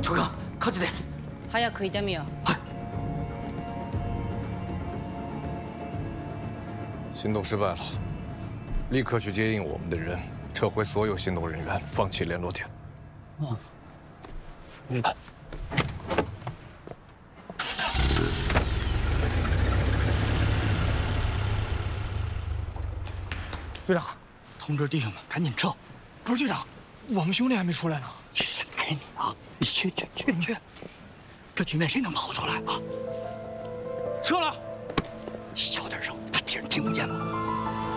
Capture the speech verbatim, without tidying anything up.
長官、火事です。 早く痛みよ。 はい。 行动失败了，立刻去接应我们的人，撤回所有行动人员，放弃联络点。 嗯。嗯。队长，通知弟兄们赶紧撤。不是队长，我们兄弟还没出来呢。你傻呀你啊！你去去去去！这局面谁能跑出来啊？撤了！你小点声，怕敌人听不见吗？